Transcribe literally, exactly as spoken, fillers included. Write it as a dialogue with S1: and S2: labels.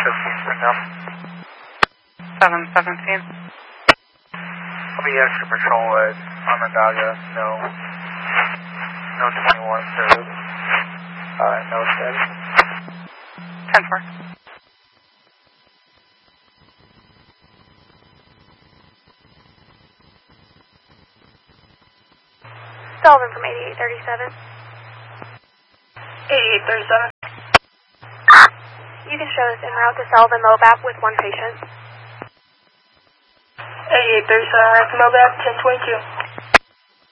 S1: fifteen right now.
S2: seven seventeen.
S1: I'll be extra patrol at Onondaga. No. No twenty-one served. Uh, no status.
S2: ten four.
S3: Sullivan from eighty-eight thirty-seven.
S4: eighty-eight thirty-seven.
S3: You can show us en route to Sullivan Mobap with one patient.
S4: eighty-eight thirty-seven, right to Mobap, ten twenty-two.